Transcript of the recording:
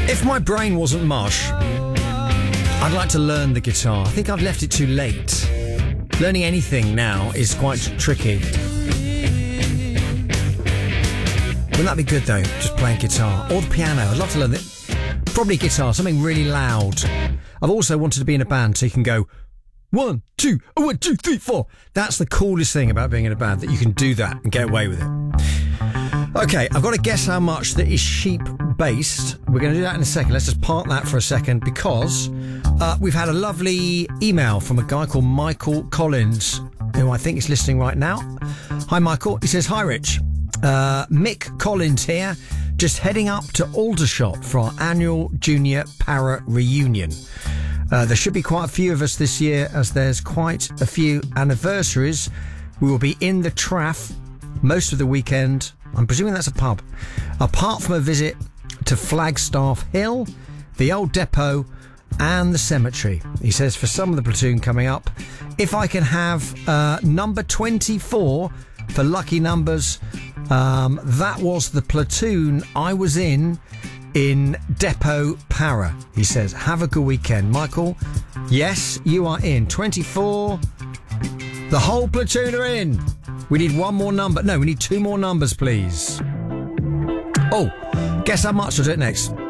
If my brain wasn't mush, I'd like to learn the guitar. I think I've left it too late. Learning anything now is quite tricky. Wouldn't that be good though, just playing guitar? Or the piano, I'd love to learn it. Probably guitar, something really loud. I've also wanted to be in a band so you can go 1, 2, 1, 2, 3, 4. That's the coolest thing about being in a band, that you can do that and get away with it. Okay, I've got to guess how much that is sheep-based. We're going to do that in a second. Let's just park that for a second because we've had a lovely email from a guy called Michael Collins, who I think is listening right now. Hi, Michael. He says, hi, Rich. Mick Collins here, just heading up to Aldershot for our annual Junior Para reunion. There should be quite a few of us this year as there's quite a few anniversaries. We will be in the Traff most of the weekend. I'm presuming that's a pub. Apart from a visit to Flagstaff Hill, the old depot and the cemetery. He says for some of the platoon coming up, if I can have number 24 for lucky numbers, that was the platoon I was in Depot Para. He says, have a good weekend. Michael, yes, you are in. 24. The whole platoon are in. We need one more number. No, we need two more numbers, please. Oh, guess how much? I'll do it next.